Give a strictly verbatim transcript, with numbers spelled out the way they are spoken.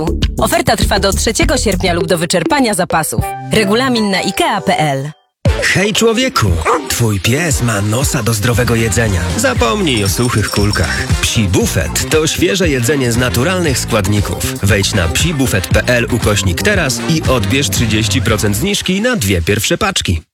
Oferta trwa do trzeciego sierpnia lub do wyczerpania zapasów. Regulamin na ikea kropka p l. Hej człowieku, twój pies ma nosa do zdrowego jedzenia. Zapomnij o suchych kulkach. Psi Bufet to świeże jedzenie z naturalnych składników. Wejdź na psibufet kropka p l ukośnik teraz i odbierz trzydzieści procent zniżki na dwie pierwsze paczki.